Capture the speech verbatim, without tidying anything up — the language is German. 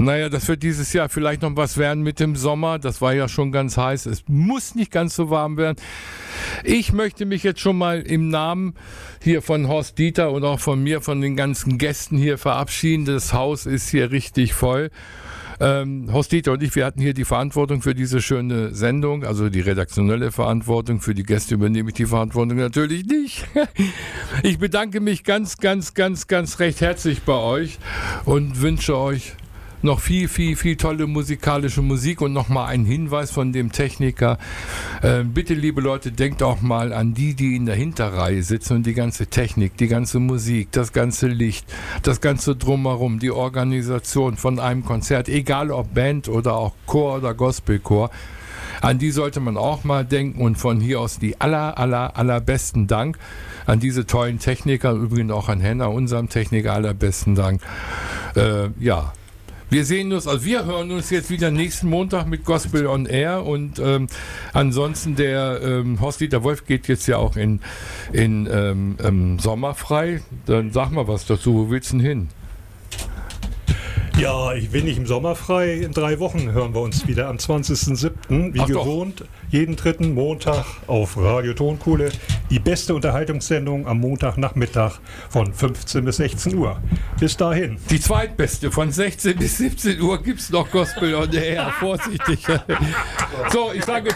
Naja, das wird dieses Jahr vielleicht noch was werden mit dem Sommer. Das war ja schon ganz heiß. Es muss nicht ganz so warm werden. Ich möchte mich jetzt schon mal im Namen hier von Horst Dieter und auch von mir, von den ganzen Gästen hier verabschieden. Das Haus ist hier richtig voll. Ähm, Horst Dieter und ich, wir hatten hier die Verantwortung für diese schöne Sendung, also die redaktionelle Verantwortung. Für die Gäste übernehme ich die Verantwortung natürlich nicht. Ich bedanke mich ganz, ganz, ganz, ganz recht herzlich bei euch und wünsche euch noch viel, viel, viel tolle musikalische Musik. Und nochmal ein Hinweis von dem Techniker. Äh, bitte, liebe Leute, denkt auch mal an die, die in der Hinterreihe sitzen und die ganze Technik, die ganze Musik, das ganze Licht, das ganze Drumherum, die Organisation von einem Konzert, egal ob Band oder auch Chor oder Gospelchor. An die sollte man auch mal denken und von hier aus die aller, aller, allerbesten Dank an diese tollen Techniker, übrigens auch an Henna, unserem Techniker, allerbesten Dank. Äh, ja. Wir sehen uns, also wir hören uns jetzt wieder nächsten Montag mit Gospel on Air und ähm, ansonsten der ähm, Horst-Dieter Wolf geht jetzt ja auch in, in ähm, ähm, Sommerfrei. Dann sag mal was dazu, wo willst du denn hin? Ja, ich bin nicht im Sommer frei. In drei Wochen hören wir uns wieder am zwanzigsten siebten Wie Ach gewohnt, doch. jeden dritten Montag auf Radio Tonkuhle. Die beste Unterhaltungssendung am Montagnachmittag von fünfzehn bis sechzehn Uhr. Bis dahin. Die zweitbeste, von sechzehn bis siebzehn Uhr gibt es noch Gospel on Air. Vorsichtig. So, ich sage